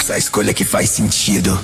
Faça a escolha que faz sentido.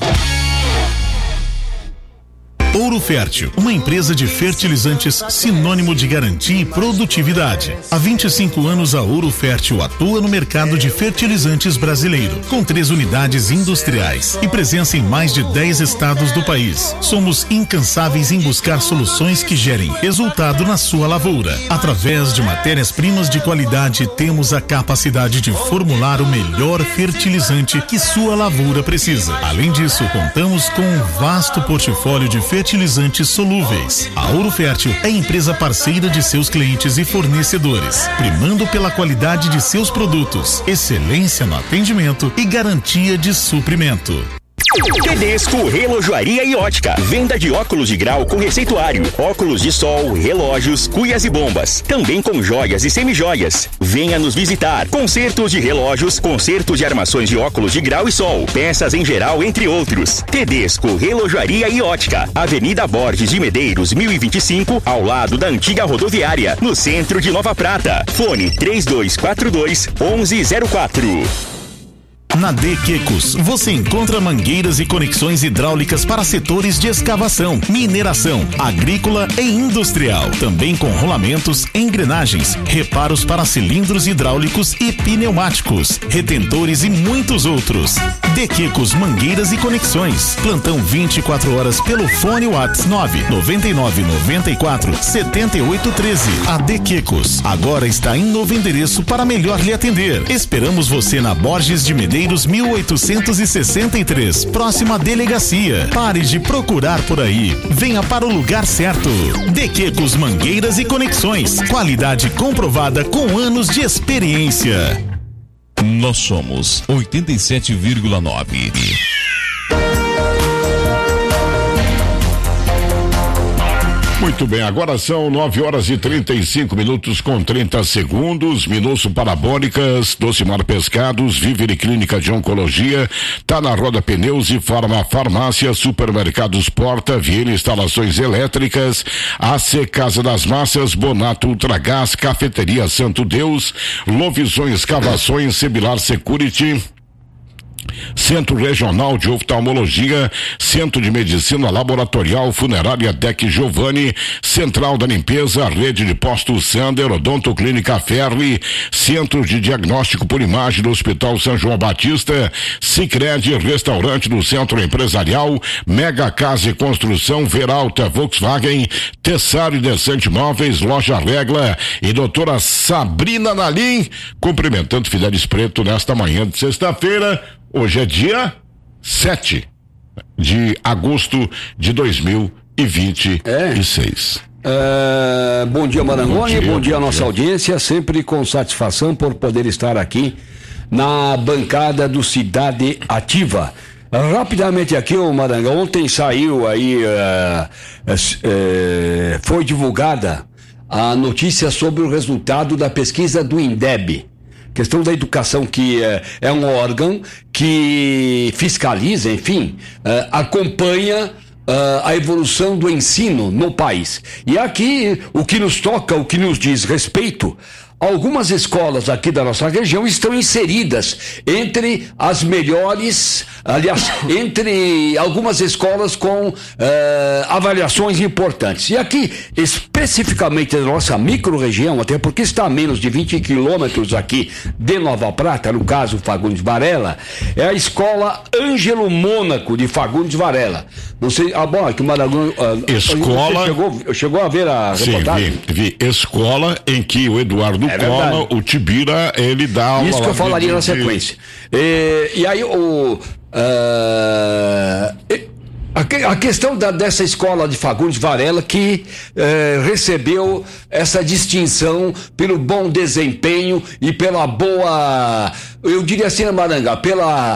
Ouro Fértil, uma empresa de fertilizantes sinônimo de garantia e produtividade. Há 25 anos a Ouro Fértil atua no mercado de fertilizantes brasileiro, com 3 unidades industriais e presença em mais de 10 estados do país. Somos incansáveis em buscar soluções que gerem resultado na sua lavoura. Através de matérias-primas de qualidade, temos a capacidade de formular o melhor fertilizante que sua lavoura precisa. Além disso, contamos com um vasto portfólio de fertilizantes solúveis. A Ouro Fértil é empresa parceira de seus clientes e fornecedores, primando pela qualidade de seus produtos, excelência no atendimento e garantia de suprimento. Tedesco Relojoaria e Ótica. Venda de óculos de grau com receituário, óculos de sol, relógios, cuias e bombas. Também com joias e semijoias. Venha nos visitar. Consertos de relógios, consertos de armações de óculos de grau e sol, peças em geral, entre outros. Tedesco Relojoaria e Ótica. Avenida Borges de Medeiros, 1025, ao lado da antiga rodoviária, no centro de Nova Prata. Fone 3242-1104. Na De Quecos, você encontra mangueiras e conexões hidráulicas para setores de escavação, mineração, agrícola e industrial. Também com rolamentos, engrenagens, reparos para cilindros hidráulicos e pneumáticos, retentores e muitos outros. De Quecos Mangueiras e Conexões. Plantão 24 horas pelo fone WhatsApp 999947813. A De Quecos agora está em novo endereço para melhor lhe atender. Esperamos você na Borges de Medeiros 1863, próxima delegacia. Pare de procurar por aí. Venha para o lugar certo. De Quecos Mangueiras e Conexões. Qualidade comprovada com anos de experiência. Nós somos 87,9. Muito bem, agora são 9h35 com 30 segundos. Minusso Parabólicas, Docimar Pescados, Vivere Clínica de Oncologia, tá na Roda Pneus e Farmácia, Supermercados Porta, Vieira Instalações Elétricas, AC Casa das Massas, Bonato Ultragás, Cafeteria Santo Deus, Lovisões Escavações, Sebilar Security, Centro Regional de Oftalmologia, Centro de Medicina Laboratorial, Funerária Dec Giovanni, Central da Limpeza, Rede de Postos Sander, Odonto Clínica Ferri, Centro de Diagnóstico por Imagem do Hospital São João Batista, Sicredi, Restaurante do Centro Empresarial, Mega Casa e Construção, Veralta Volkswagen, Tessário Decente Móveis, Loja Regla e doutora Sabrina Nalim, cumprimentando Fidelis Preto nesta manhã de sexta-feira. Hoje é dia 7 de agosto de 2026. Bom dia, Marangoni, bom dia à nossa audiência, sempre com satisfação por poder estar aqui na bancada do Cidade Ativa. Rapidamente aqui, o Maranga, ontem saiu aí, foi divulgada a notícia sobre o resultado da pesquisa do INDEB. Questão da educação, que é um órgão que fiscaliza, enfim, acompanha a evolução do ensino no país. E aqui, o que nos toca, o que nos diz respeito, algumas escolas aqui da nossa região estão inseridas entre as melhores, aliás, entre algumas escolas com avaliações importantes. E aqui, especificamente na nossa micro-região, até porque está a menos de 20 quilômetros aqui de Nova Prata, no caso Fagundes Varela, é a escola Ângelo Mônaco de Fagundes Varela. Não sei, bom, aqui o Maragão... Escola... Chegou a ver a reportagem? Sim, vi. Escola em que o Eduardo Cola, o Tibira, ele dá aula. Isso que eu falaria na sequência. E aí, a questão dessa escola de Fagundes Varela, que recebeu essa distinção pelo bom desempenho e pela boa, eu diria assim, Maranga, pela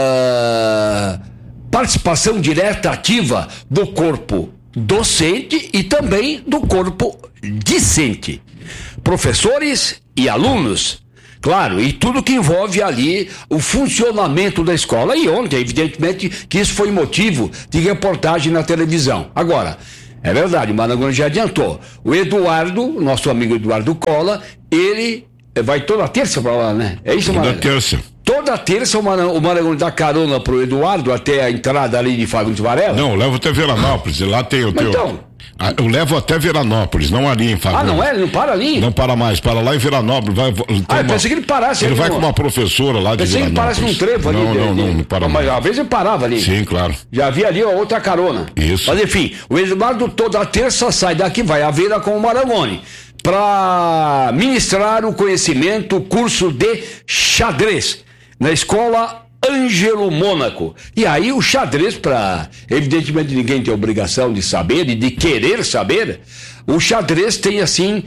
participação direta, ativa do corpo docente e também do corpo discente, professores e alunos, claro, e tudo que envolve ali o funcionamento da escola. E ontem, evidentemente, que isso foi motivo de reportagem na televisão. Agora, é verdade, o Marangoni já adiantou, o Eduardo, nosso amigo Eduardo Cola, ele vai toda terça para lá, né? É isso, Marangoni? Toda terça. toda terça o Marangoni dá carona pro Eduardo até a entrada ali de Fagundes Varela? Não, eu levo até Veranópolis, lá tem o teu... Então... Eu levo até Veranópolis, não ali em Fagundes. Ah, não é? Ele não para ali? Não para mais, para lá em Veranópolis. Eu pensei que ele parasse. Ele vai com uma professora lá de Veranópolis. Pensei que ele parasse num trevo ali. Não para mais. Mas às vezes ele parava ali. Sim, claro. Já havia ali outra carona. Isso. Mas enfim, o Eduardo toda terça sai daqui, vai à Vera com o Marangoni para ministrar o conhecimento, o curso de xadrez na escola Ângelo Mônaco. E aí o xadrez, evidentemente ninguém tem a obrigação de saber e de querer saber, o xadrez tem assim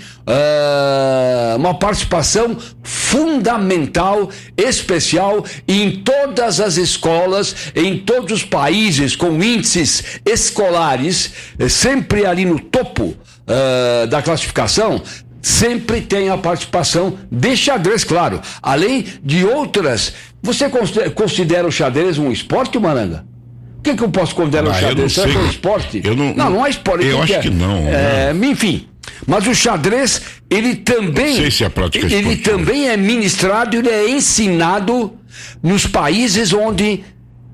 uma participação fundamental, especial em todas as escolas, em todos os países com índices escolares, sempre ali no topo da classificação. Sempre tem a participação de xadrez, claro. Além de outras. Você considera o xadrez um esporte, Maranga? O que eu posso considerar o xadrez? Será que é um esporte? Não é esporte. Eu acho que não. Enfim. Mas o xadrez, ele também. Não sei se é prática esportiva. Ele também é ministrado, ele é ensinado nos países onde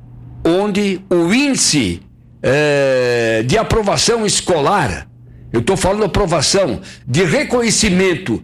o índice de aprovação escolar. Eu estou falando aprovação, de reconhecimento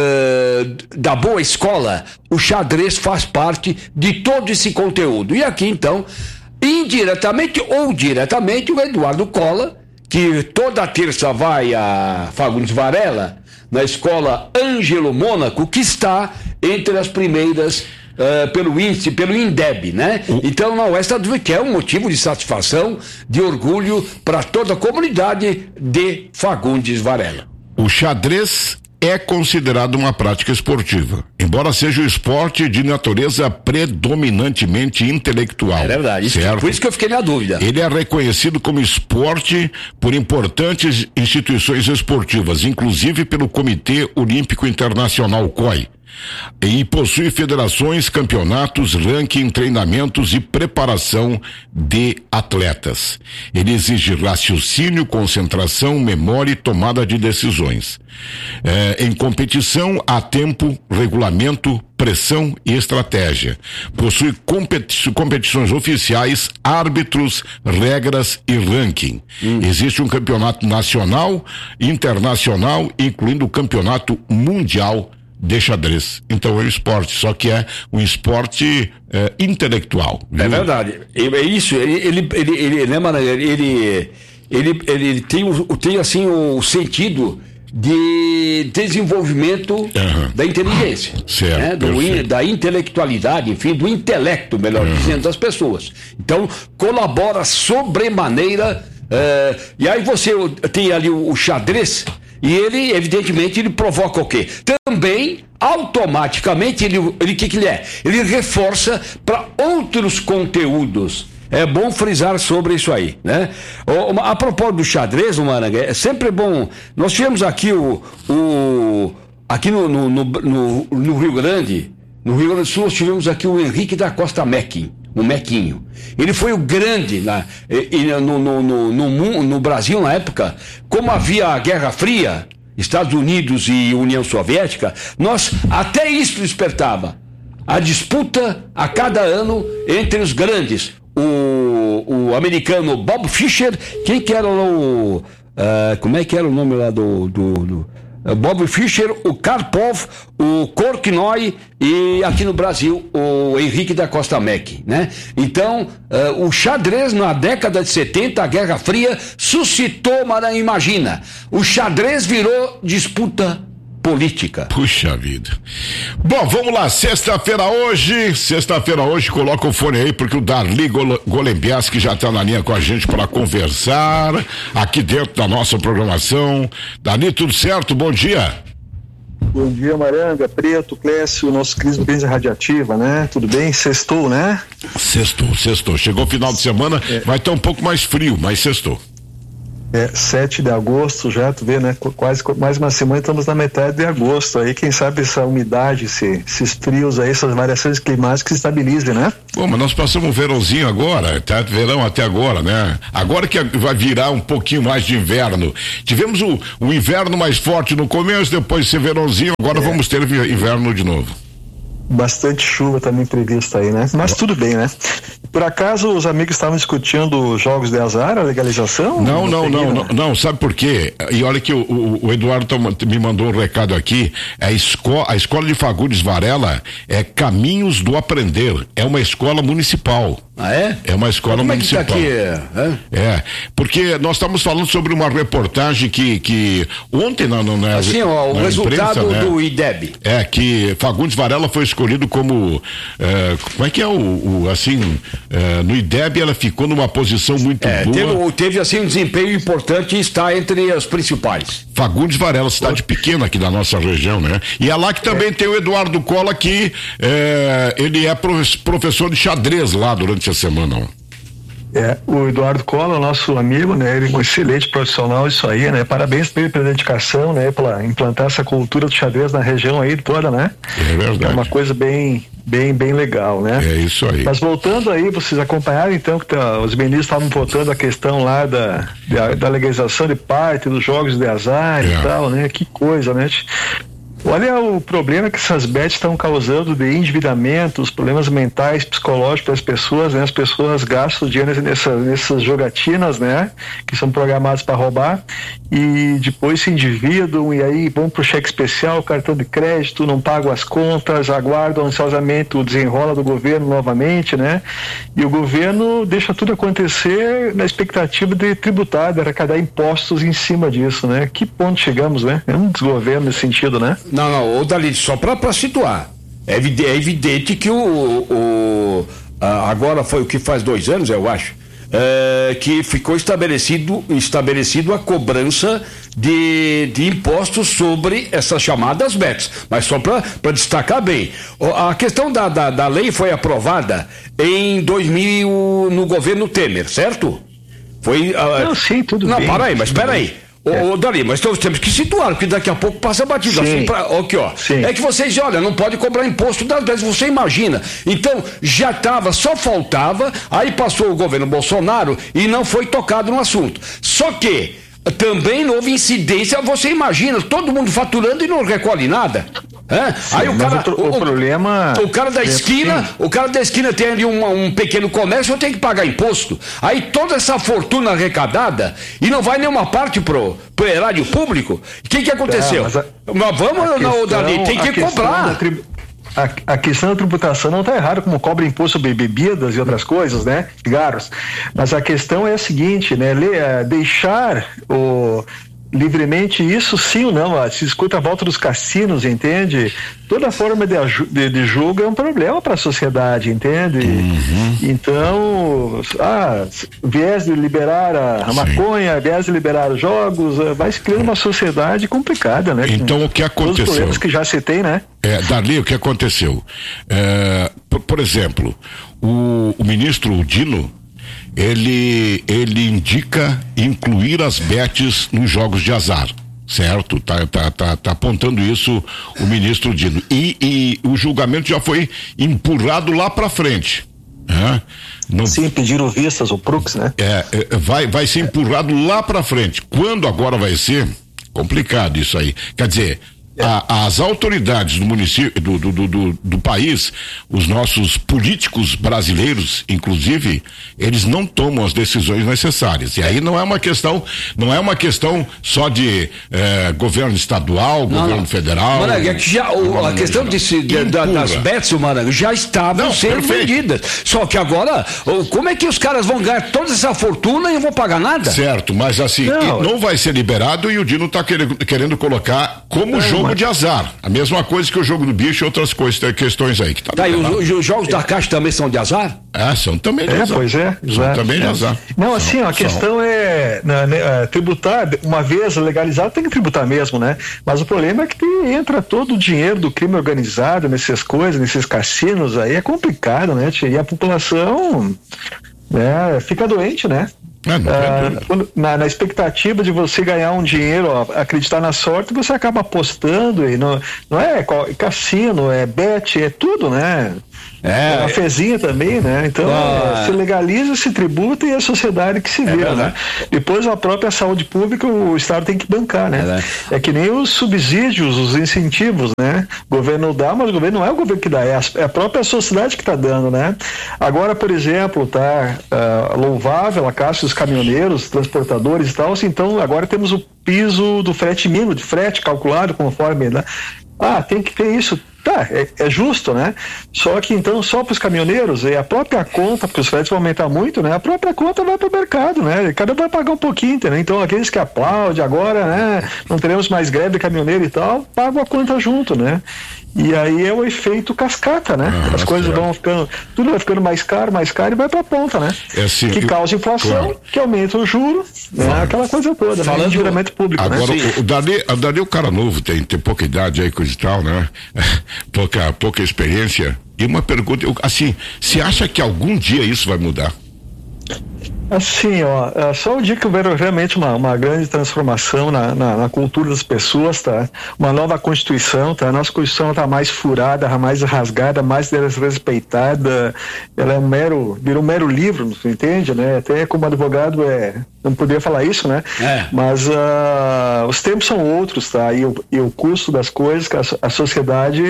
da boa escola, o xadrez faz parte de todo esse conteúdo. E aqui, então, indiretamente ou diretamente, o Eduardo Cola, que toda terça vai a Fagundes Varela, na escola Ângelo Mônaco, que está entre as primeiras pelo índice, pelo INDEB, né? Então não resta dúvida que é um motivo de satisfação, de orgulho para toda a comunidade de Fagundes Varela. O xadrez é considerado uma prática esportiva, embora seja um esporte de natureza predominantemente intelectual. É verdade, por isso que eu fiquei na dúvida. Ele é reconhecido como esporte por importantes instituições esportivas, inclusive pelo Comitê Olímpico Internacional, COI. E possui federações, campeonatos, ranking, treinamentos e preparação de atletas. Ele exige raciocínio, concentração, memória e tomada de decisões. Em competição, há tempo, regulamento, pressão e estratégia. Possui competições oficiais, árbitros, regras e ranking. Existe um campeonato nacional, internacional, incluindo o campeonato mundial de xadrez. Então é um esporte, só que é um esporte intelectual. Viu? É verdade. É isso. Ele tem assim o sentido de desenvolvimento da inteligência, certo, né? Da intelectualidade, enfim, do intelecto, melhor dizendo, das pessoas. Então colabora sobremaneira. E aí você tem ali o xadrez. E ele, evidentemente, ele provoca o quê? Também, automaticamente, o que ele é? Ele reforça para outros conteúdos. É bom frisar sobre isso aí, né? A propósito do xadrez, Maranga, é sempre bom. Nós tivemos aqui aqui no Rio Grande do Sul, nós tivemos aqui o Henrique da Costa Mequinho. O Mequinho. Ele foi o grande no Brasil na época. Como havia a Guerra Fria, Estados Unidos e União Soviética, até isso despertava. A disputa a cada ano entre os grandes. O americano Bob Fischer, quem que era como é que era o nome lá do Bob Fischer, o Karpov, o Korchnoi e aqui no Brasil o Henrique da Costa Meck, né? Então, o xadrez na década de 70, a Guerra Fria suscitou, imagina, o xadrez virou disputa política. Puxa vida. Bom, vamos lá, sexta-feira hoje, coloca o fone aí, porque o Darli Golembiaski já está na linha com a gente para conversar aqui dentro da nossa programação. Darli, tudo certo? Bom dia. Bom dia, Maranga, Preto, Clécio, nosso querido Brisa Radiativa, né? Tudo bem? Sextou, né? Sextou. Chegou o final de semana, vai estar um pouco mais frio, mas sextou. 7 de agosto já, tu vê, né? Quase mais uma semana, estamos na metade de agosto. Aí, quem sabe essa umidade, esses frios aí, essas variações climáticas se estabilizem, né? Bom, mas nós passamos o verãozinho agora, tá? Verão até agora, né? Agora que vai virar um pouquinho mais de inverno. Tivemos o inverno mais forte no começo, depois ser verãozinho, agora vamos ter inverno de novo. bastante chuva também prevista aí, né? Mas tudo bem, né? Por acaso os amigos estavam discutindo jogos de azar, a legalização? Não, sabe por quê? E olha que o Eduardo me mandou um recado aqui, a escola de Fagundes Varela é Caminhos do Aprender, é uma escola municipal. Ah, é? É uma escola municipal. Como é que tá aqui? Porque nós estamos falando sobre uma reportagem que ontem assim, o resultado imprensa, do IDEB. Que Fagundes Varela foi escolhido como como é que é no IDEB ela ficou numa posição muito boa. Teve assim um desempenho importante e está entre as principais. Fagundes Varela, cidade pequena aqui da nossa região, né? E é lá que também tem o Eduardo Cola, que ele é professor de xadrez lá durante a semana. O Eduardo Cola, nosso amigo, né? Ele é um excelente profissional, isso aí, né? Parabéns pra ele pela dedicação, né? Pela implantar essa cultura do xadrez na região aí toda, né? É verdade. É uma coisa bem legal, né? É isso aí. Mas voltando aí, vocês acompanharam então que os ministros estavam votando a questão lá da legalização de parte dos jogos de azar e tal, né? Que coisa, né? Olha o problema que essas bets estão causando de endividamento, os problemas mentais, psicológicos das pessoas, né? As pessoas gastam dinheiro nessas jogatinas, né? Que são programadas para roubar e depois se endividam e aí vão pro cheque especial, cartão de crédito, não pagam as contas, aguardam ansiosamente o desenrola do governo novamente, né? E o governo deixa tudo acontecer na expectativa de tributar, de arrecadar impostos em cima disso, né? Que ponto chegamos, né? É um desgoverno nesse sentido, né? Não, Dalí, só para situar. É evidente que agora foi o que faz 2 anos, eu acho, que ficou estabelecido a cobrança de impostos sobre essas chamadas bets. Mas só para destacar bem, a questão da lei foi aprovada em 2000 no governo Temer, certo? Foi. Não, sim, tudo bem. Não, espera aí. Dali, mas nós temos que situar, porque daqui a pouco passa batido. Assim, aqui, ó. Sim. É que vocês, olha, não pode cobrar imposto das vezes, você imagina. Então, já estava, só faltava, aí passou o governo Bolsonaro e não foi tocado no assunto. Só que também não houve incidência, você imagina, todo mundo faturando e não recolhe nada. Sim, aí o problema. O cara da esquina tem ali um pequeno comércio, tem que pagar imposto. Aí toda essa fortuna arrecadada e não vai nenhuma parte pro erário público. O que aconteceu? Mas vamos, Dali, tem que cobrar. A questão da tributação não está errada, como cobra imposto sobre bebidas e outras coisas, né? Cigarros. Mas a questão é a seguinte, né? Deixar livremente isso sim ou não, se escuta a volta dos cassinos, entende? Toda forma de jogo é um problema para a sociedade, entende? Então, viés de liberar a maconha, viés de liberar os jogos, vai se criando uma sociedade complicada, né? Então, o que aconteceu? Os problemas que já citei, né? Darli, o que aconteceu? Por exemplo, o ministro Dino, ele indica incluir as bets nos jogos de azar, certo? Tá apontando isso o ministro Dino. E o julgamento já foi empurrado lá para frente. Sim, pediram vistas, o Prux, né? Vai ser empurrado lá para frente. Quando agora vai ser? Complicado isso aí. Quer dizer, as autoridades do município, do país, os nossos políticos brasileiros, inclusive, eles não tomam as decisões necessárias. E aí não é uma questão só de governo estadual, governo federal. Mano, é que a questão das bets, mano, já estavam sendo vendidas. Só que agora, como é que os caras vão ganhar toda essa fortuna e não vão pagar nada? Certo, mas assim, não vai ser liberado e o Dino está querendo colocar como jogo de azar. A mesma coisa que o jogo do bicho e outras coisas, tem questões aí que e os jogos da Caixa também são de azar? São também de azar. Pois é. São também de azar. Não, assim, a questão é tributar, uma vez legalizado tem que tributar mesmo, né? Mas o problema é que entra todo o dinheiro do crime organizado nessas coisas, nesses cassinos aí, é complicado, né? E a população fica doente, né? Na expectativa de você ganhar um dinheiro, acreditar na sorte, você acaba apostando e não é cassino, é bet, é tudo, né? A fezinha também, né? Então, se legaliza, se tributa e a sociedade que se vira, né? Depois a própria saúde pública, o Estado tem que bancar, né? É que nem os subsídios, os incentivos, né? O governo dá, mas o governo não é o governo que dá, é a própria sociedade que está dando, né? Agora, por exemplo, louvável a Caixa dos caminhoneiros, transportadores e tal, assim, então agora temos o piso do frete mínimo, de frete calculado conforme, né? Tem que ter isso. É justo, né? Só que então só para os caminhoneiros, a própria conta, porque os fretes vão aumentar muito, né? A própria conta vai para o mercado, né? Cada um vai pagar um pouquinho, né? Então aqueles que aplaudem agora, né? Não teremos mais greve de caminhoneiro e tal, pagam a conta junto, né? E aí é o efeito cascata, né? As coisas vão ficando, tudo vai ficando mais caro e vai pra ponta, né? Assim, que causa inflação, que aumenta o juro, né? Aquela coisa toda, falando de endividamento público, agora, né? O Dali é o cara novo, tem pouca idade aí, coisa e tal, né? pouca experiência. E uma pergunta, assim, se acha que algum dia isso vai mudar? Assim, só o dia que houver realmente uma grande transformação na cultura das pessoas, tá? Uma nova Constituição, tá? A nossa Constituição tá mais furada, mais rasgada, mais desrespeitada. Ela virou um mero livro, não entende, né? Até como advogado não poderia falar isso, né? Mas os tempos são outros, tá? E o custo das coisas, que a sociedade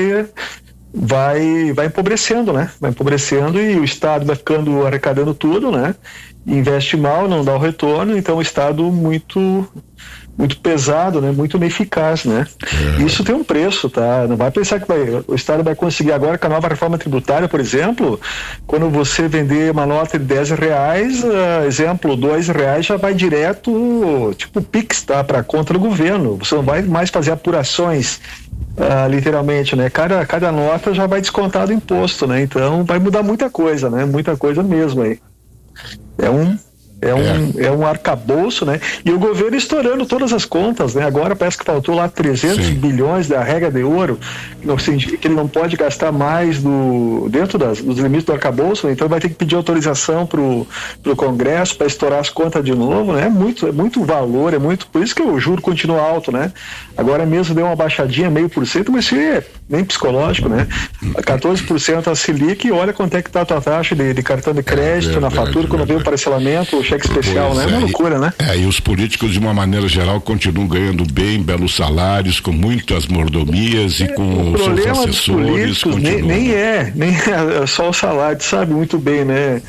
vai empobrecendo, né? Vai empobrecendo e o Estado vai ficando arrecadando tudo, né? Investe mal, não dá o retorno, então o Estado muito pesado, né? Muito ineficaz, né? Isso tem um preço, tá? Não vai pensar que o Estado vai conseguir agora com a nova reforma tributária, por exemplo, quando você vender uma nota de R$10, exemplo, R$2 já vai direto, tipo Pix, tá? Para conta do governo. Você não vai mais fazer apurações literalmente, né? Cada nota já vai descontar do imposto, né? Então vai mudar muita coisa, né? Muita coisa mesmo aí. É um arcabouço, né? E o governo estourando todas as contas, né? Agora parece que faltou lá 300 bilhões da regra de ouro, que ele não pode gastar mais dentro dos limites do arcabouço, né? Então vai ter que pedir autorização pro Congresso para estourar as contas de novo, né? É muito valor, por isso que o juro continua alto, né? Agora mesmo deu uma baixadinha, 0,5%, mas isso é nem psicológico, né? 14% a Selic, e olha quanto é que tá a tua taxa de cartão de crédito na fatura, quando vem o parcelamento, cheque especial, né? É uma loucura, né? E os políticos, de uma maneira geral, continuam ganhando bem, belos salários, com muitas mordomias e com seus assessores. Nem é só o salário, sabe muito bem, né?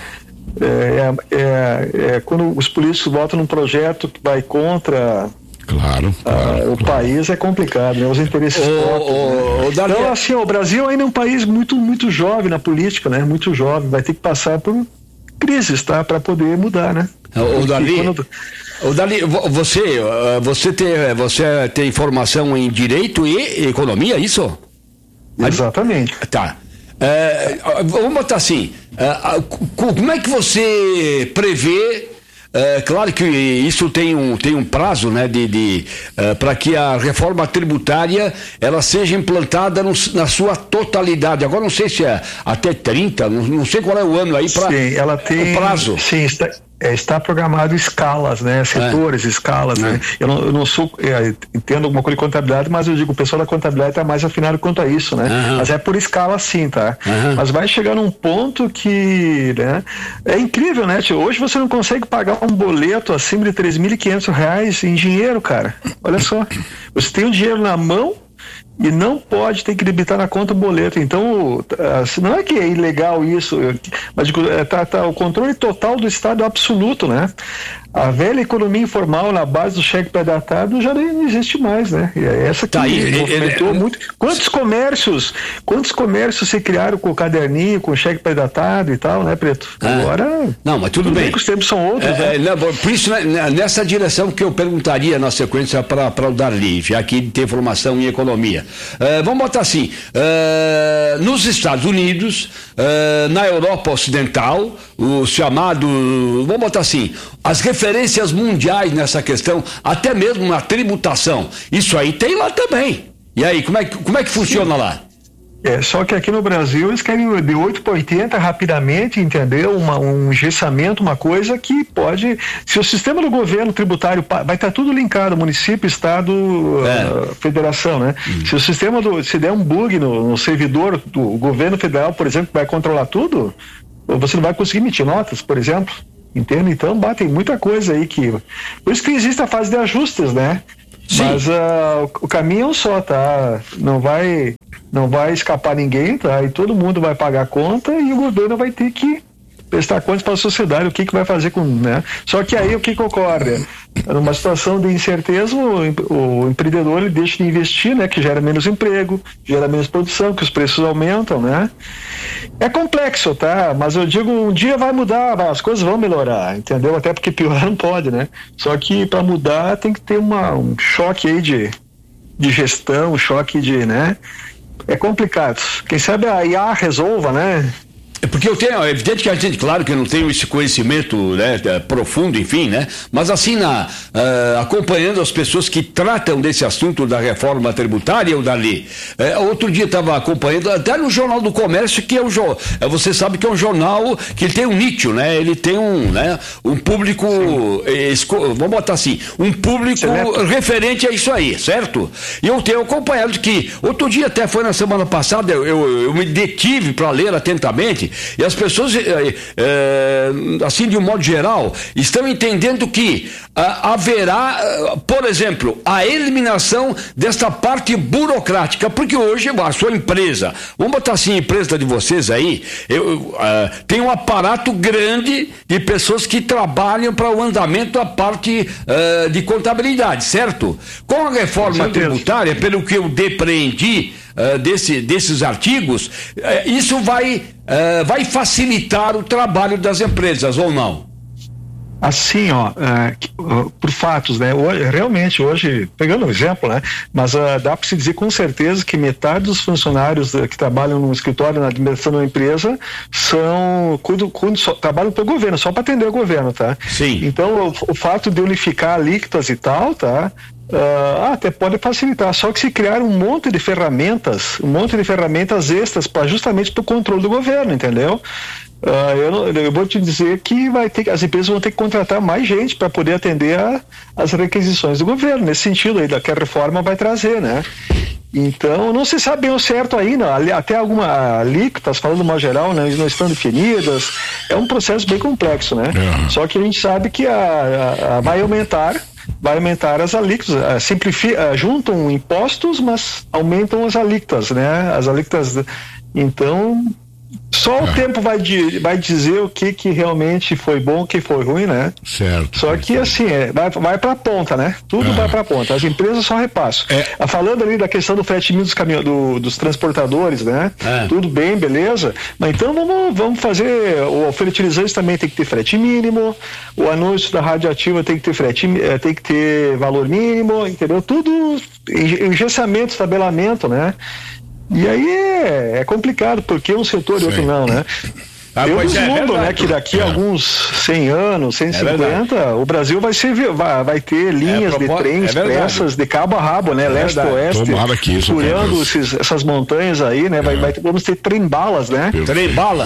Quando os políticos votam num projeto que vai contra o país, é complicado, né? Os interesses próprios. Então, assim, o Brasil ainda é um país muito, muito jovem na política, né? Muito jovem, vai ter que passar por crises, tá? Para poder mudar, né? Dali, você tem formação em Direito e Economia, isso? Exatamente. Tá. Vamos botar assim, como é que você prevê? Claro que isso tem um prazo, né, para que a reforma tributária ela seja implantada na sua totalidade. Agora não sei se é até 30, não sei qual é o ano aí para o prazo. Sim, está programado escalas, né? Setores, escalas, né? Eu não sou, entendo alguma coisa de contabilidade, mas eu digo, o pessoal da contabilidade está mais afinado quanto a isso, né? Mas é por escala sim, tá? Mas vai chegar num ponto que, né? É incrível, né? Hoje você não consegue pagar um boleto acima de R$3.500 em dinheiro, cara. Olha só. Você tem o dinheiro na mão e não pode ter que debitar na conta o boleto. Então, não é que é ilegal isso, mas tá o controle total do Estado absoluto, né? A velha economia informal na base do cheque pré-datado já não existe mais, né? E é essa que movimentou muito. Quantos comércios se criaram com o caderninho, com o cheque pré-datado e tal, né, Preto? Agora... Não, mas tudo bem. Que os tempos são outros, né? Por isso, nessa direção que eu perguntaria na sequência para o Darli, já que tem formação em economia. Vamos botar assim, nos Estados Unidos, na Europa Ocidental, o chamado, vamos botar assim, as referências mundiais nessa questão, até mesmo na tributação, isso aí tem lá também. E aí, como é que funciona lá? Só que aqui no Brasil eles querem de 8 para 80 rapidamente, entendeu? Um engessamento, uma coisa que pode... Se o sistema do governo tributário vai estar tudo linkado, município, estado, federação, né? Se o sistema se der um bug no servidor do governo federal, por exemplo, que vai controlar tudo, você não vai conseguir emitir notas, por exemplo, entende? Então, tem muita coisa aí que... Por isso que existe a fase de ajustes, né? Sim. Mas o caminho é um só, tá? Não vai escapar ninguém, tá? E todo mundo vai pagar a conta e o governo vai ter que prestar contas para a sociedade, o que vai fazer com, né? Só que aí o que ocorre? Numa situação de incerteza, o empreendedor ele deixa de investir, né? Que gera menos emprego, gera menos produção, que os preços aumentam, né? É complexo, tá? Mas eu digo, um dia vai mudar, as coisas vão melhorar, entendeu? Até porque piorar não pode, né? Só que para mudar tem que ter um choque aí de gestão, um choque de, né? É complicado. Quem sabe a IA resolva, né? Porque é evidente que a gente, claro que eu não tenho esse conhecimento, né, profundo, enfim, né, mas assim, acompanhando as pessoas que tratam desse assunto da reforma tributária ou da lei. Outro dia estava acompanhando, até no Jornal do Comércio, que você sabe que é um jornal que ele tem um nicho, né, ele tem um público, vamos botar assim, um público referente a isso aí, certo? E eu tenho acompanhado que, outro dia até foi na semana passada, eu me detive para ler atentamente. E as pessoas, assim de um modo geral, estão entendendo que haverá, por exemplo, a eliminação desta parte burocrática, porque hoje a sua empresa, vamos botar assim, a empresa de vocês aí, tem um aparato grande de pessoas que trabalham para o andamento da parte de contabilidade, certo? Com a reforma tributária, pelo que eu depreendi desses artigos, isso vai facilitar o trabalho das empresas, ou não? Assim, por fatos, né? Realmente, hoje, pegando um exemplo, né? Mas dá para se dizer com certeza que metade dos funcionários que trabalham no escritório, na administração da empresa, trabalham para o governo, só para atender o governo, tá? Sim. Então, o fato de unificar alíquotas e tal, tá? Até pode facilitar, só que se criar um monte de ferramentas extras justamente para o controle do governo, entendeu? Eu vou te dizer que as empresas vão ter que contratar mais gente para poder atender as requisições do governo, nesse sentido aí, que a reforma vai trazer, né? Então, não se sabe bem o certo ainda, até algumas alíquotas, falando de modo geral, né, não estão definidas, é um processo bem complexo, né? Só que a gente sabe que vai aumentar as alíquotas, juntam impostos, mas aumentam as alíquotas, né? As alíquotas, então, só o tempo vai dizer o que realmente foi bom, o que foi ruim, né? Certo. Só que assim, vai pra ponta, né? Tudo vai pra ponta. As empresas só repassam. Falando ali da questão do frete mínimo dos transportadores, né? Tudo bem, beleza. Mas então vamos fazer. O fertilizante também tem que ter frete mínimo. O anúncio da radioativa tem que ter tem que ter valor mínimo, entendeu? Tudo engessamento, tabelamento, né? E aí é complicado, porque um setor e outro não, né? Eu vislumbro, né, que daqui a alguns 100 anos, 150, o Brasil vai ter linhas de trem expressas de cabo a rabo, né, leste a oeste, furando essas montanhas aí, né, vamos ter trem-balas, né? Trem-bala?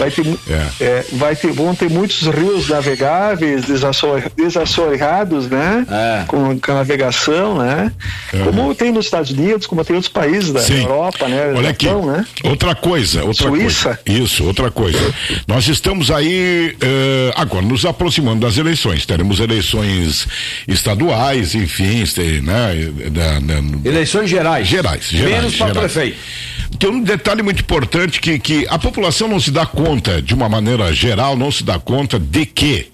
Vão ter muitos rios navegáveis, desassoreados, né, com a navegação, né, como tem nos Estados Unidos, como tem outros países da Europa, né? Olha Japão, aqui, né? Outra coisa. Suíça. Outra coisa. Nós estamos aí agora nos aproximando das eleições. Teremos eleições estaduais, enfim, né? Eleições gerais. Menos para prefeito. Tem um detalhe muito importante que a população não se dá conta, de uma maneira geral, não se dá conta de que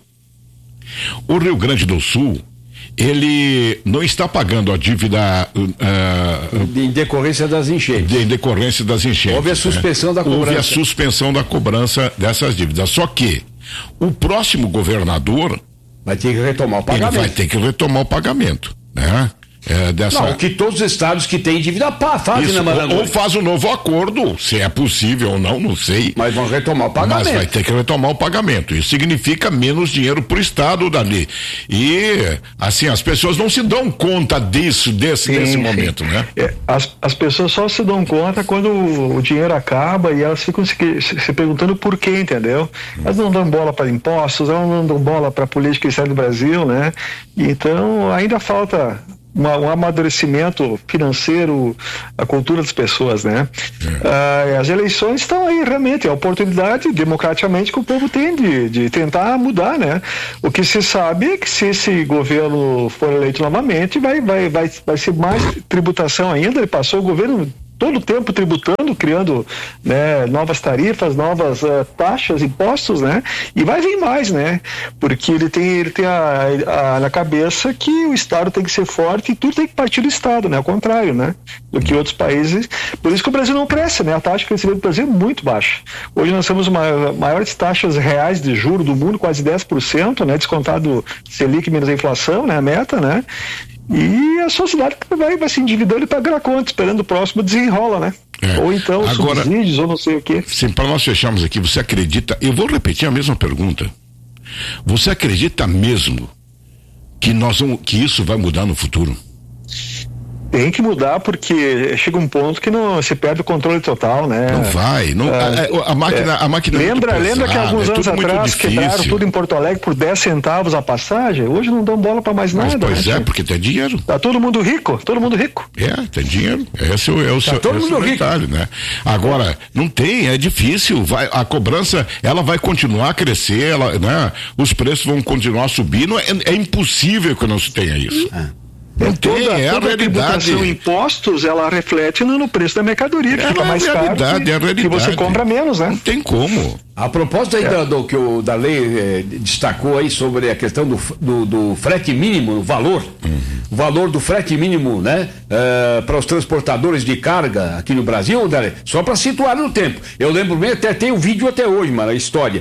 o Rio Grande do Sul, ele não está pagando a dívida em decorrência das enchentes. Houve a suspensão da cobrança. Houve a suspensão da cobrança dessas dívidas. Só que o próximo governador vai ter que retomar o pagamento. Ele vai ter que retomar o pagamento, né? dessa... Não, que todos os estados que têm dívida fazem, Isso, né, Marangoni? ou faz um novo acordo, se é possível ou não sei. Mas vão retomar o pagamento. Mas vai ter que retomar o pagamento. Isso significa menos dinheiro pro estado dali. E, assim, as pessoas não se dão conta desse momento, né? As pessoas só se dão conta quando o dinheiro acaba e elas ficam se perguntando por quê, entendeu? Elas não dão bola para impostos, elas não dão bola para a política externa do Brasil, né? Então, ainda falta um amadurecimento financeiro, a cultura das pessoas, né? As eleições estão aí, realmente, é a oportunidade democraticamente que o povo tem de tentar mudar, né? O que se sabe é que se esse governo for eleito novamente, vai ser mais tributação ainda. Ele passou o governo todo o tempo tributando, criando, né, novas tarifas, novas taxas, impostos, né? E vai vir mais, né? Porque ele tem na cabeça que o Estado tem que ser forte e tudo tem que partir do Estado, né? Ao contrário, né? Do que outros países. Por isso que o Brasil não cresce, né? A taxa de crescimento do Brasil é muito baixa. Hoje nós temos maiores taxas reais de juros do mundo, quase 10%, né? Descontado Selic menos a inflação, né? A meta, né? E a sociedade vai se endividando e pagar a conta, esperando o próximo desenrola, né? Ou então agora, subsídios, ou não sei o quê. Sim, para nós fecharmos aqui, você acredita, eu vou repetir a mesma pergunta, você acredita mesmo que isso vai mudar no futuro? Tem que mudar, porque chega um ponto que não se perde o controle total, né? Não vai, a máquina lembra que alguns anos atrás quebraram tudo em Porto Alegre por 10 centavos a passagem? Hoje não dão bola para mais nada. Pois né, porque tem dinheiro. Tá todo mundo rico. Tem dinheiro. Esse é o detalhe, né? Agora, não tem, é difícil, a cobrança, ela vai continuar a crescer, né? Os preços vão continuar subindo, é impossível que não se tenha isso. Toda a tributação impostos, ela reflete no preço da mercadoria, que fica mais caro e você compra menos, né? Não tem como. A propósito aí que o Darley destacou aí sobre a questão do frete mínimo, o valor do frete mínimo, né? Para os transportadores de carga aqui no Brasil, Darley, só para situar no tempo. Eu lembro bem, até tem o vídeo até hoje, mano, a história.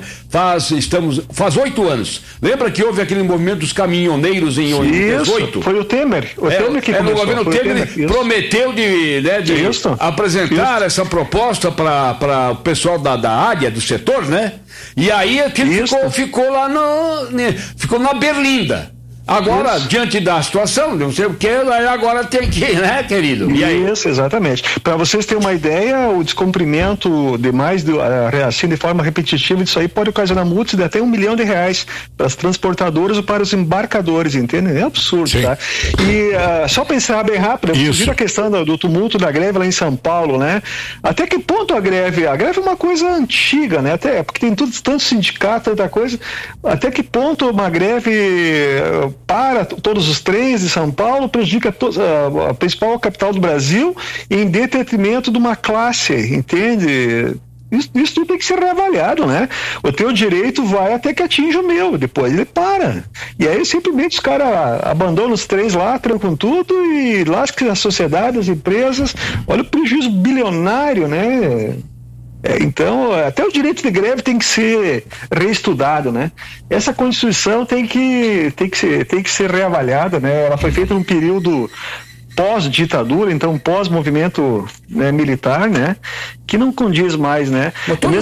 Faz 8 anos. Lembra que houve aquele movimento dos caminhoneiros em 2018? Foi o Temer. O Temer que começou. No governo Temer prometeu de apresentar essa proposta para o pessoal da área, do setor, né? E aí aquilo ficou lá ficou na berlinda. Agora, diante da situação, não sei o que, agora tem que, né, querido? E aí? Isso, exatamente. Para vocês terem uma ideia, o descumprimento assim, de forma repetitiva disso aí pode ocasionar multas de até R$1 milhão para as transportadoras ou para os embarcadores, entende? É absurdo, sim, tá? E só pensar bem rápido, viram a questão do tumulto da greve lá em São Paulo, né? Até que ponto a greve é uma coisa antiga, né? Até porque tem tanto sindicato, tanta coisa. Até que ponto uma greve para todos os trens de São Paulo prejudica a principal capital do Brasil em detrimento de uma classe, entende? Isso tudo tem que ser reavaliado, né? O teu direito vai até que atinja o meu, depois ele para. E aí simplesmente os caras abandonam os trens lá, trancam tudo e lascam a sociedade, as empresas. Olha o prejuízo bilionário, né? Então, até o direito de greve tem que ser reestudado, né? Essa Constituição tem que ser reavaliada, né? Ela foi feita num período pós-ditadura, então pós-movimento, né, militar, né? Que não condiz mais, né?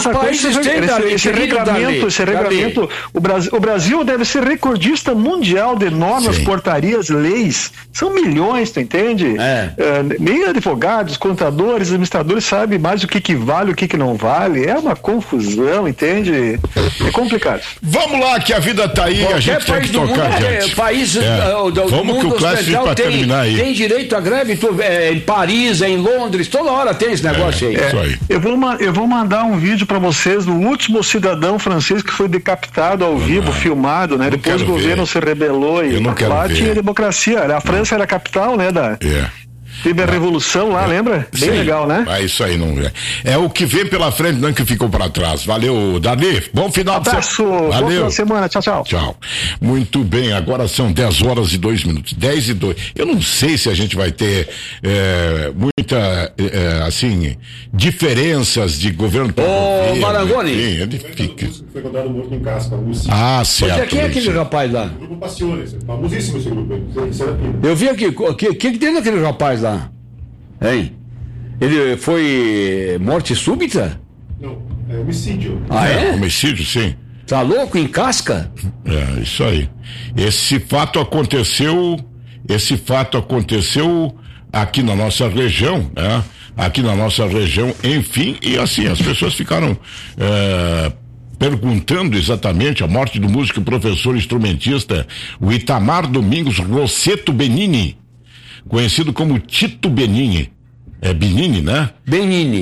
Esse regulamento, o Brasil deve ser recordista mundial de normas, sim, portarias, leis. São milhões, tu entende? Nem advogados, contadores, administradores sabem mais o que vale, o que não vale. É uma confusão, entende? É complicado. Vamos lá, que a vida tá aí, a gente tem que tocar adiante. Vamos que o clássico para terminar aí. Tem direito à greve, em Paris, em Londres, toda hora tem esse negócio aí. Isso aí. Eu vou mandar um vídeo para vocês do último cidadão francês que foi decapitado ao vivo, filmado, né? Depois o governo se rebelou e lá tinha democracia. A França era a capital, né? Teve a revolução lá, lembra? Bem Sim. legal, né? É isso aí, não é o que vem pela frente, não que ficou para trás. Valeu, Dali. Bom final de semana. Bom final de semana. Tchau, tchau. Tchau. Muito bem, agora são 10h02. 10h02. Eu não sei se a gente vai ter muita, assim, diferenças de governo para governo. Ô, Marangoni. Ele fica. Foi encontrado morto em Casca, Certo. Quem é aquele rapaz lá? Grupo Passiones, famosíssimo esse grupo aí. Eu vi aqui, o que tem naquele rapaz lá? Hein? Ele foi morte súbita? Não, é homicídio. Homicídio, sim. Tá louco, em Casca? É, isso aí. Esse fato aconteceu aqui na nossa região, né? Aqui na nossa região, enfim, e assim, as pessoas ficaram perguntando exatamente a morte do músico e professor instrumentista, o Itamar Domingos Rosseto Benini, conhecido como Tito Benini. É Benini, né? Benini.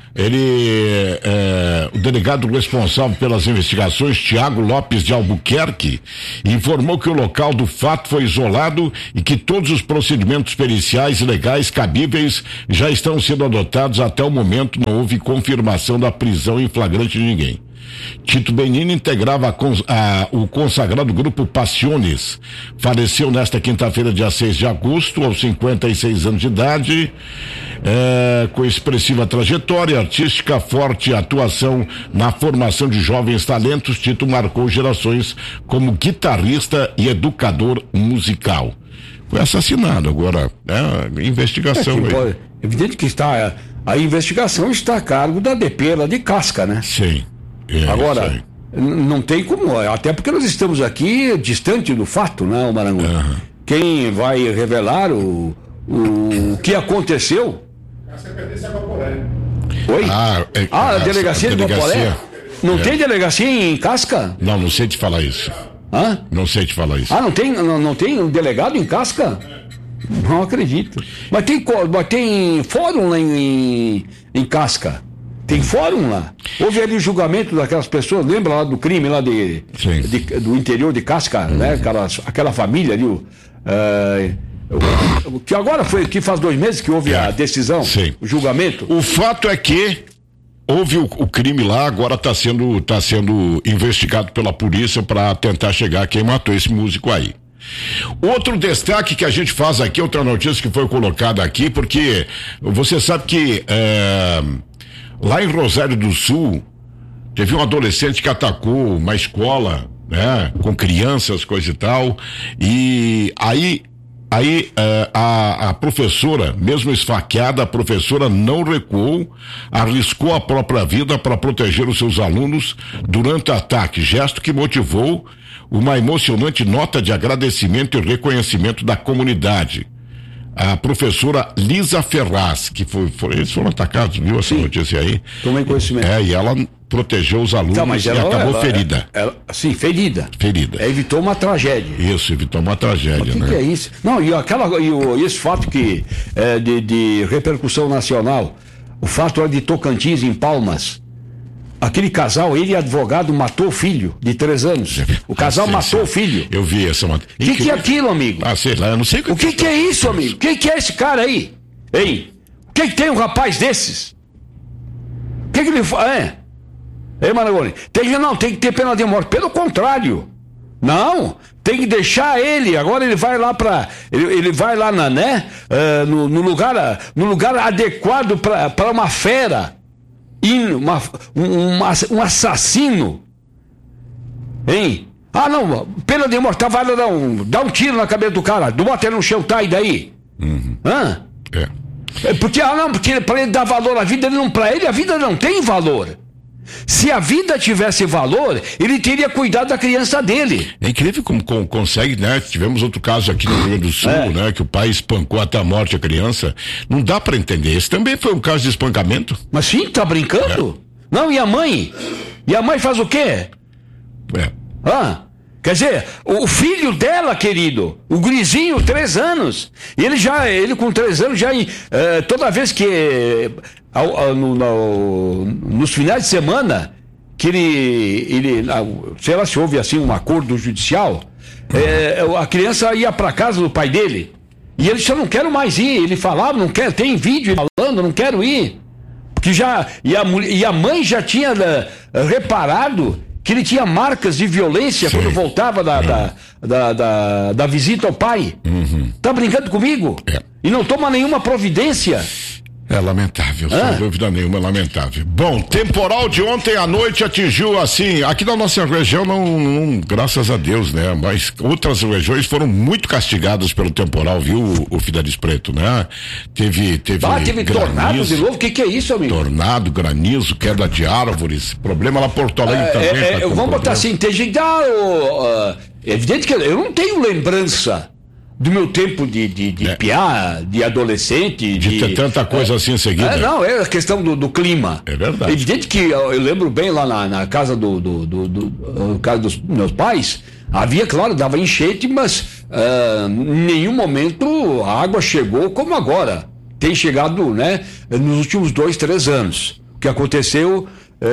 O delegado responsável pelas investigações, Tiago Lopes de Albuquerque, informou que o local do fato foi isolado e que todos os procedimentos periciais e legais cabíveis já estão sendo adotados. Até o momento não houve confirmação da prisão em flagrante de ninguém. Tito Benini integrava o consagrado grupo Passiones. Faleceu nesta quinta-feira, dia 6 de agosto, aos 56 anos de idade, com expressiva trajetória artística, forte atuação na formação de jovens talentos. Tito marcou gerações como guitarrista e educador musical. Foi assassinado agora, investigação aí. Evidente que a investigação está a cargo da DP lá de Casca, né? Sim. Agora, não tem como, até porque nós estamos aqui distante do fato, né, Marangoni? Quem vai revelar o que aconteceu? Oi? A delegacia de Guaporé? Não tem delegacia em Casca? Não sei te falar isso. Não sei te falar isso. Não tem um delegado em Casca? Não acredito. Mas tem fórum lá em Casca. Tem fórum lá. Houve ali o julgamento daquelas pessoas, lembra lá do crime lá do interior de Casca, né? Aquela família ali, que agora que faz 2 meses que houve a decisão, o julgamento. O fato é que houve o crime lá, agora está sendo investigado pela polícia para tentar chegar a quem matou esse músico aí. Outro destaque que a gente faz aqui, outra notícia que foi colocada aqui, porque você sabe que lá em Rosário do Sul, teve um adolescente que atacou uma escola, né, com crianças, coisa e tal, e aí a professora, mesmo esfaqueada, a professora não recuou, arriscou a própria vida para proteger os seus alunos durante o ataque, gesto que motivou uma emocionante nota de agradecimento e reconhecimento da comunidade. A professora Lisa Ferraz, que eles foram atacados, viu essa notícia aí? Tomei conhecimento. E ela protegeu os alunos e acabou ferida. Sim, ferida. Evitou uma tragédia. Isso, evitou uma tragédia, né? O que é isso? Não, e esse fato que de repercussão nacional, o fato de Tocantins, em Palmas, aquele casal, ele advogado, matou o filho de 3 anos. O casal matou o filho. Eu vi essa matéria. O que é aquilo, amigo? Sei lá, eu não sei o que é isso, amigo? O que é esse cara aí? Hein? O que tem um rapaz desses? O que ele faz? Ei, Marangoni, tem que ter pena de morte. Pelo contrário. Não, tem que deixar ele. Agora ele vai lá ele vai lá no lugar adequado para uma fera. Um assassino, hein? Não, pena de morte, vai lá dá um tiro na cabeça do cara, bota ele no chão, tá, e daí? Porque para ele dar valor à vida, para ele a vida não tem valor. Se a vida tivesse valor, ele teria cuidado da criança dele. É incrível como consegue, né? Tivemos outro caso aqui no Rio Grande do Sul, né? Que o pai espancou até a morte a criança. Não dá para entender. Esse também foi um caso de espancamento. Mas sim, tá brincando? Não, e a mãe? E a mãe faz o quê? Quer dizer, o filho dela, querido, o gurizinho, 3 anos, ele com 3 anos, toda vez que, nos finais de semana, que ele sei lá se houve assim um acordo judicial, a criança ia para casa do pai dele, E ele disse, eu não quero mais ir. Ele falava, não quero, tem vídeo falando, não quero ir. Porque e a mãe já tinha reparado que ele tinha marcas de violência quando voltava da visita ao pai. Tá brincando comigo? E não toma nenhuma providência. É lamentável, sem dúvida nenhuma, é lamentável. Bom, temporal de ontem à noite atingiu, assim, aqui na nossa região não, graças a Deus, né? Mas outras regiões foram muito castigadas pelo temporal, viu, o Fidelis Preto, né? Teve tornado de novo, o que é isso, amigo? Tornado, granizo, queda de árvores, problema lá Porto Alegre também. Vamos botar assim, tem gente, é evidente que eu não tenho lembrança do meu tempo de piá, de adolescente. De ter tanta coisa assim em seguida. Não, é a questão do clima. É verdade. É evidente que eu lembro bem lá na casa casa dos meus pais, havia, claro, dava enchente, mas em nenhum momento a água chegou como agora. Tem chegado, né, nos últimos 2-3 anos. O que aconteceu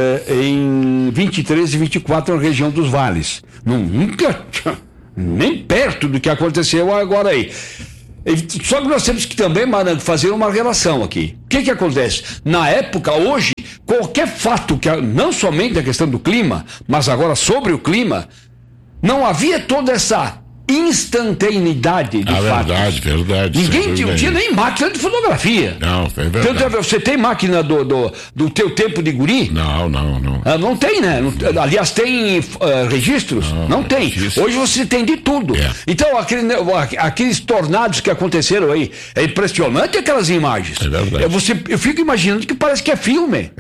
em 23 e 24 na região dos vales. Nunca... nem perto do que aconteceu agora aí. Só que nós temos que também, Marango, fazer uma relação aqui. O que acontece? Na época, hoje, qualquer fato, não somente a questão do clima, mas agora sobre o clima, não havia toda essa instantaneidade de fatos. Verdade. Ninguém tinha nem máquina de fotografia. Não, é verdade. Então, você tem máquina do teu tempo de guri? Não. Não tem, né? Aliás, tem registros? Não tem. Registro. Hoje você tem de tudo. Então, aqueles tornados que aconteceram aí, é impressionante aquelas imagens. É verdade. Eu fico imaginando que parece que é filme.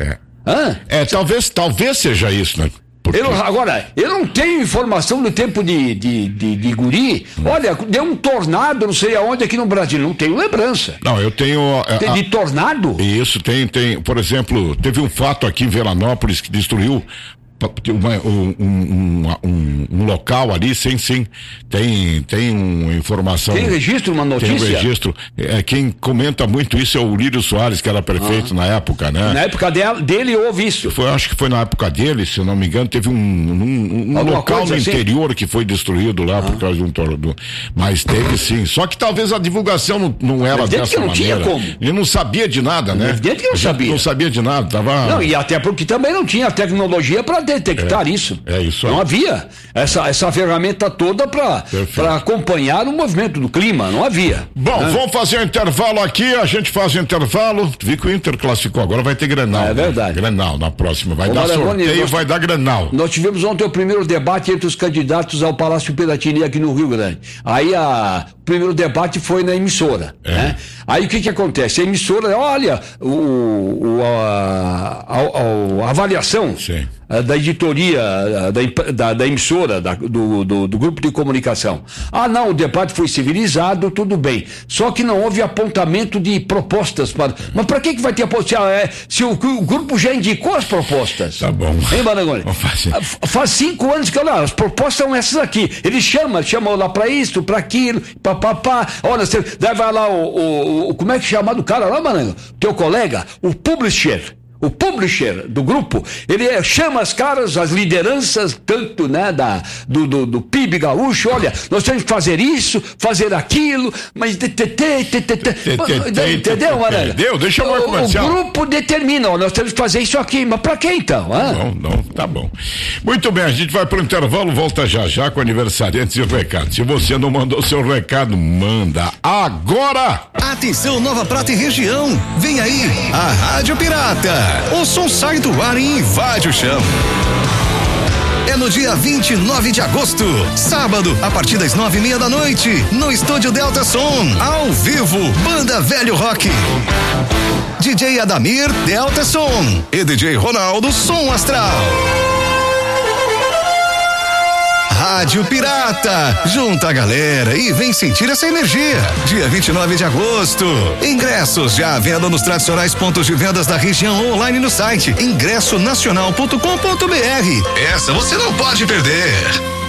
Talvez seja isso, né? Eu não tenho informação do tempo de guri. Olha, deu um tornado, não sei aonde, aqui no Brasil. Não tenho lembrança. Não, eu tenho... de tornado? Isso, tem. Por exemplo, teve um fato aqui em Veranópolis que destruiu um local ali, sim, tem uma informação. Tem registro, uma notícia? Tem um registro. Quem comenta muito isso é o Lírio Soares, que era prefeito na época, né? Na época dele houve isso. Acho que foi na época dele, se eu não me engano, teve um local no interior que foi destruído lá por causa de um tornado. Mas teve sim. Só que talvez a divulgação não era dessa maneira. Tinha como. Ele não sabia de nada, né? Evidente que não sabia. Não sabia de nada. Não, e até porque também não tinha tecnologia para detectar isso. Isso aí. Não havia essa ferramenta toda para acompanhar o movimento do clima, não havia. Bom, vamos fazer um intervalo aqui, a gente faz um intervalo. Vi que o Inter classificou, agora vai ter Grenal. É verdade. Né? Grenal na próxima, vai dar sorteio, vai dar Grenal. Nós tivemos ontem o primeiro debate entre os candidatos ao Palácio Piratini aqui no Rio Grande. Aí o primeiro debate foi na emissora, né? Aí o que acontece? A emissora, olha, a avaliação da editoria da emissora, do grupo de comunicação. Não, o debate foi civilizado, tudo bem. Só que não houve apontamento de propostas. Mas para que vai ter se o grupo já indicou as propostas? Tá bom. Hein, Marangoni? Faz 5 anos que, olha, as propostas são essas aqui. Ele chama lá para isso, para aquilo, papapá. Olha, você vai lá, como é que chama do cara lá, Marango? Teu colega, o publisher do grupo, ele chama as caras, as lideranças, tanto, né, do PIB gaúcho, olha, nós temos que fazer isso, fazer aquilo, mas entendeu, Maranga? Deixa eu comercial. O grupo determina, nós temos que fazer isso aqui, mas pra quê então? Não, tá bom. Muito bem, a gente vai pro intervalo, volta já com aniversariantes e recado. Se você não mandou seu recado, manda agora! Atenção, Nova Prata e região, vem aí a Rádio Pirata. O som sai do ar e invade o chão. É no dia 29 de agosto, sábado, a partir das 9:30 da noite, no Estúdio Delta Som, ao vivo, Banda Velho Rock. DJ Adamir, Delta Som, e DJ Ronaldo, Som Astral. Rádio Pirata, junta a galera e vem sentir essa energia. Dia 29 de agosto. Ingressos já à venda nos tradicionais pontos de vendas da região ou online no site ingressonacional.com.br. Essa você não pode perder.